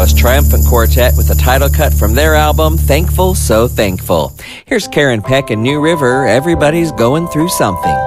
Powerhouse Triumphant Quartet with a title cut from their album, Thankful So Thankful. Here's Karen Peck and New River, Everybody's Going Through Something.